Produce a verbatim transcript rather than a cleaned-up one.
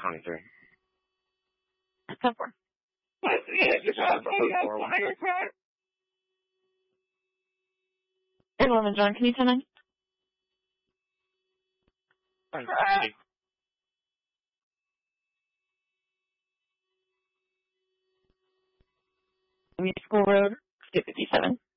twenty-three. ten four. eleven, John, can you turn in? School Road, skip fifty-seven.